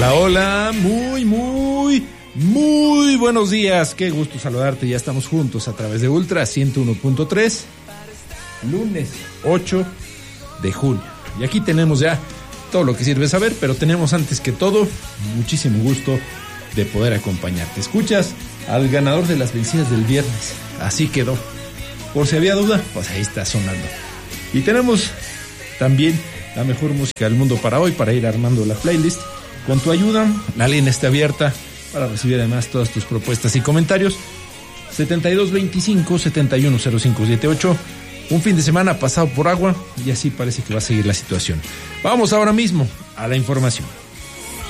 Hola, hola, muy buenos días, qué gusto saludarte, ya estamos juntos a través de Ultra 101.3, lunes 8 de junio, y aquí tenemos ya todo lo que sirve saber, pero tenemos antes que todo muchísimo gusto de poder acompañarte. Escuchas al ganador de las vencidas del viernes, así quedó, por si había duda, pues ahí está sonando, y tenemos también la mejor música del mundo para hoy, para ir armando la playlist. Con tu ayuda, la línea está abierta para recibir además todas tus propuestas y comentarios. 7225-710578. Un fin de semana pasado por agua y así parece que va a seguir la situación. Vamos ahora mismo a la información.